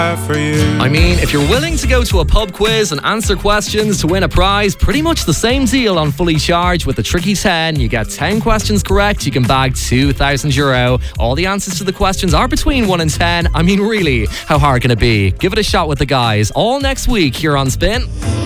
for you. I mean, if you're willing to go to a pub quiz and answer questions to win a prize, pretty much the same deal on Fully Charged with the Tricky 10. You get 10 questions correct, you can bag €2,000. All the answers to the questions are between 1 and 10. I mean, really, how hard can it be? Give it a shot with the guys all next week here on Spin.